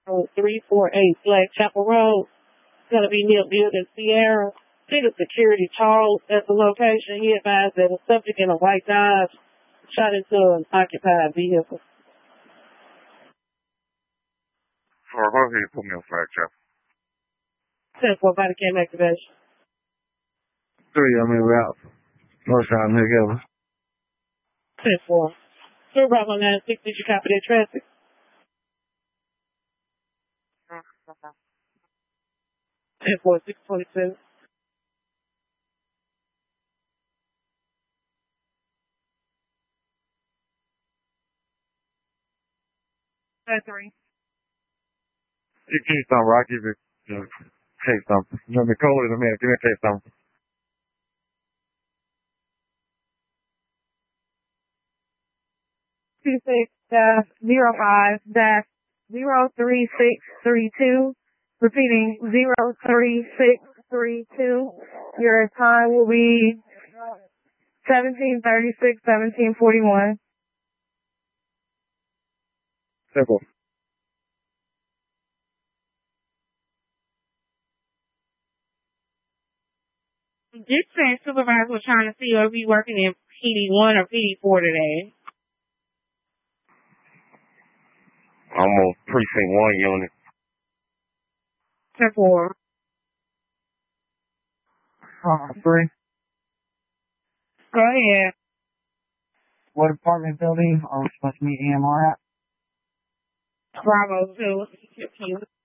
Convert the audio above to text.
348 Black Chapel Road. It's going to be near Building Sierra. City Security Charles at the location. He advised that a subject in a white Dodge shot into an occupied vehicle. Sorry, go ahead and put me on flag, Chapel. 10-4 body cam activation. 3, I'm en route. North side, together. 10-4. Through Bravo 96, did you copy that traffic? 10-4, 622. That's 3. You can something, Rocky. Take something. You know, Nicole in a minute. Give me a take something. Two 6-05-03632. Repeating 03632. Your time will be 17:36, 17:41. Simple. Dispatch supervisor was trying to see if you working in PD1 or PD4 today. I'm on precinct 1 unit. 10-4. 3. Go ahead. What apartment building are we supposed to meet EMR at? Bravo 2.